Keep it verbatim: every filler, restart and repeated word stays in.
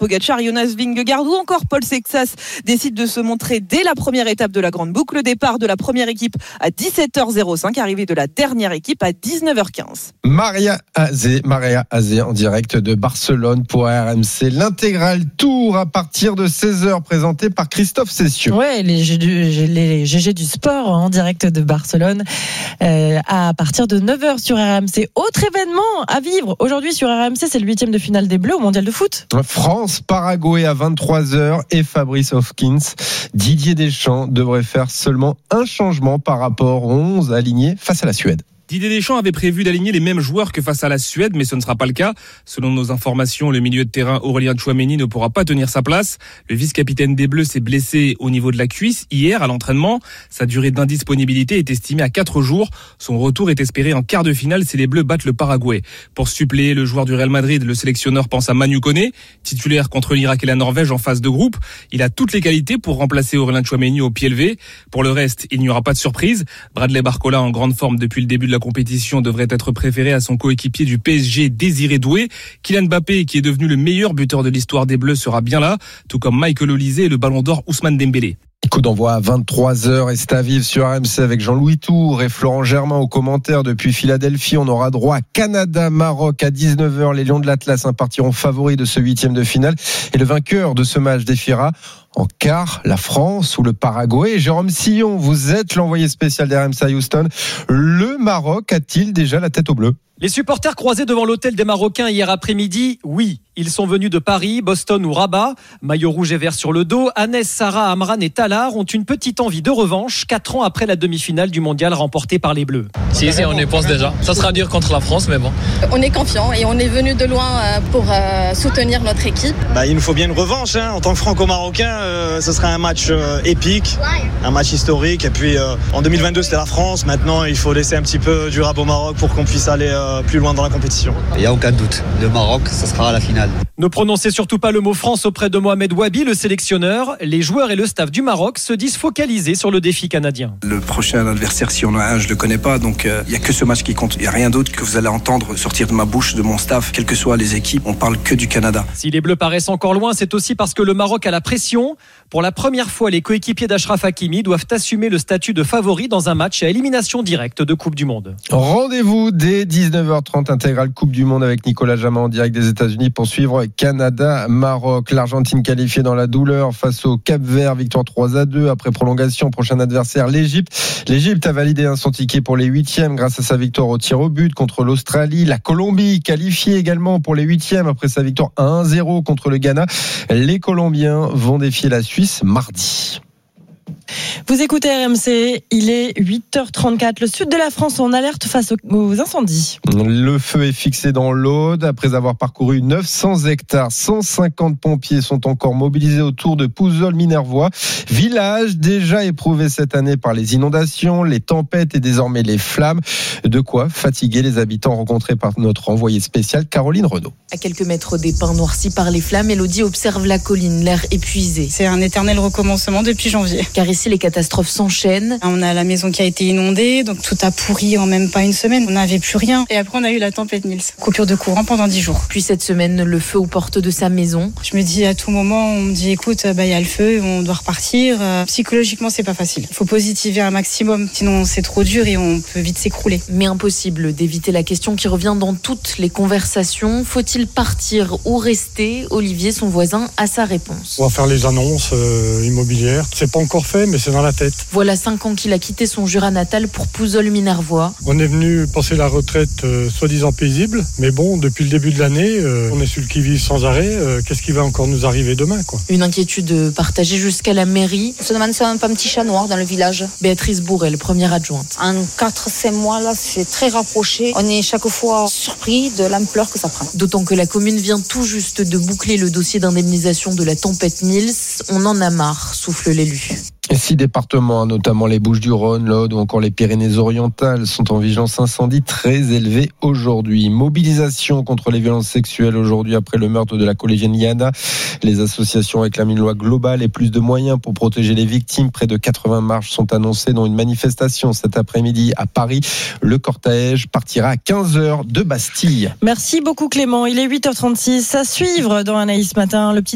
Pogačar, Jonas Vingegaard ou encore Paul Sexas décident de se montrer dès la première étape de la grande boucle. Le départ de la première équipe à dix-sept heures cinq, arrivée de la dernière équipe à dix-neuf heures quinze. Maria Azé, Maria Azé en direct de Barcelone pour R M C. L'intégral tour à partir de seize heures présenté par Christophe Cessieux. Ouais, les, les G G du sport en direct de Barcelone euh, à partir de neuf heures sur R M C. Autre événement à vivre aujourd'hui sur R M C, c'est le huitième de finale des Bleus au Mondial de foot. France-Paraguay à vingt-trois heures et Fabrice Hopkins. Didier Deschamps devrait faire seulement un changement par rapport aux onze alignés face à la Suède. Didier Deschamps avait prévu d'aligner les mêmes joueurs que face à la Suède, mais ce ne sera pas le cas. Selon nos informations, le milieu de terrain Aurélien Tchouaméni ne pourra pas tenir sa place. Le vice-capitaine des Bleus s'est blessé au niveau de la cuisse hier à l'entraînement. Sa durée d'indisponibilité est estimée à quatre jours. Son retour est espéré en quart de finale si les Bleus battent le Paraguay. Pour suppléer le joueur du Real Madrid, le sélectionneur pense à Manu Koné, titulaire contre l'Irak et la Norvège en phase de groupe. Il a toutes les qualités pour remplacer Aurélien Tchouaméni au pied levé. Pour le reste, il n'y aura pas de surprise. Bradley Barcola, en grande forme depuis le début de la compétition, devrait être préféré à son coéquipier du P S G, Désiré Doué. Kylian Mbappé, qui est devenu le meilleur buteur de l'histoire des Bleus, sera bien là, tout comme Michael Olise et le Ballon d'Or Ousmane Dembélé. Coup d'envoi à vingt-trois heures et c'est à vivre sur R M C avec Jean-Louis Tour et Florent Germain aux commentaires depuis Philadelphie. On aura droit à Canada-Maroc à dix-neuf heures. Les Lions de l'Atlas partiront favoris de ce huitième de finale et le vainqueur de ce match défiera en quart la France ou le Paraguay. Jérôme Sillon, vous êtes l'envoyé spécial d'R M C à Houston. Le Maroc a-t-il déjà la tête au bleu ? Les supporters croisés devant l'hôtel des Marocains hier après-midi, oui. Ils sont venus de Paris, Boston ou Rabat. Maillot rouge et vert sur le dos, Hanès, Sarah, Amran et Talar ont une petite envie de revanche, quatre ans après la demi-finale du mondial remportée par les Bleus. Si, si, on y pense déjà. Ça sera dur contre la France, mais bon. On est confiants et on est venu de loin pour euh, soutenir notre équipe. Bah, il nous faut bien une revanche. Hein. En tant que franco-marocain, euh, ce sera un match euh, épique, un match historique. Et puis euh, en deux mille vingt-deux, c'était la France. Maintenant, il faut laisser un petit peu du rab au Maroc pour qu'on puisse aller euh, plus loin dans la compétition. Il n'y a aucun doute. Le Maroc, ça sera à la finale. Ne prononcez surtout pas le mot France auprès de Mohamed Wabi, le sélectionneur. Les joueurs et le staff du Maroc se disent focalisés sur le défi canadien. Le prochain adversaire, si on en a un, je ne le connais pas. Donc il euh, n'y a que ce match qui compte. Il n'y a rien d'autre que vous allez entendre sortir de ma bouche, de mon staff. Quelles que soient les équipes, on parle que du Canada. Si les Bleus paraissent encore loin, c'est aussi parce que le Maroc a la pression. Pour la première fois, les coéquipiers d'Achraf Hakimi doivent assumer le statut de favori dans un match à élimination directe de Coupe du Monde. Rendez-vous dès dix-neuf heures trente, intégrale Coupe du Monde avec Nicolas Jamin en direct des États-Unis pour suivre Canada-Maroc. L'Argentine qualifiée dans la douleur face au Cap-Vert, victoire trois à deux après prolongation. Prochain adversaire, l'Égypte. L'Égypte a validé son ticket pour les huitièmes grâce à sa victoire au tir au but contre l'Australie. La Colombie qualifiée également pour les huitièmes après sa victoire un à zéro contre le Ghana. Les Colombiens vont défier la Suisse mardi. Vous écoutez R M C, il est huit heures trente-quatre. Le sud de la France en alerte face aux incendies. Le feu est fixé dans l'Aude. Après avoir parcouru neuf cents hectares, cent cinquante pompiers sont encore mobilisés autour de Pouzols-Minervois. Village déjà éprouvé cette année par les inondations, les tempêtes et désormais les flammes. De quoi fatiguer les habitants rencontrés par notre envoyé spécial Caroline Renaud. À quelques mètres des pins noircis par les flammes, Elodie observe la colline, l'air épuisé. C'est un éternel recommencement depuis janvier. Car ici, les catastrophes s'enchaînent. On a la maison qui a été inondée, donc tout a pourri en même pas une semaine. On n'avait plus rien. Et après, on a eu la tempête Nils. Coupure de courant pendant dix jours. Puis cette semaine, le feu aux portes de sa maison. Je me dis à tout moment, on me dit écoute, bah, y a le feu, on doit repartir. Euh, psychologiquement, c'est pas facile. Il faut positiver un maximum, sinon c'est trop dur et on peut vite s'écrouler. Mais impossible d'éviter la question qui revient dans toutes les conversations. Faut-il partir ou rester ? Olivier, son voisin, a sa réponse. On va faire les annonces euh, immobilières. C'est pas encore fait, mais c'est dans la tête. Voilà cinq ans qu'il a quitté son Jura natal pour Pouzols-Minervois. On est venu passer la retraite euh, soi-disant paisible, mais bon, depuis le début de l'année, euh, on est sur le qui-vive sans arrêt. Euh, qu'est-ce qui va encore nous arriver demain, quoi ? Une inquiétude partagée jusqu'à la mairie. On se demande si on n'a pas un petit chat noir dans le village. Béatrice Bourrel, première adjointe. En quatre à cinq mois, là, c'est très rapproché. On est chaque fois surpris de l'ampleur que ça prend. D'autant que la commune vient tout juste de boucler le dossier d'indemnisation de la tempête Nils. On en a marre, souffle l'élu. Six départements, notamment les Bouches-du-Rhône, l'Aude ou encore les Pyrénées-Orientales, sont en vigilance incendie très élevée aujourd'hui. Mobilisation contre les violences sexuelles aujourd'hui après le meurtre de la collégienne Yana. Les associations réclament une loi globale et plus de moyens pour protéger les victimes. Près de quatre-vingts marches sont annoncées, dont une manifestation cet après-midi à Paris. Le cortège partira à quinze heures de Bastille. Merci beaucoup Clément. Il est huit heures trente-six. À suivre dans Anaïs Matin. Le petit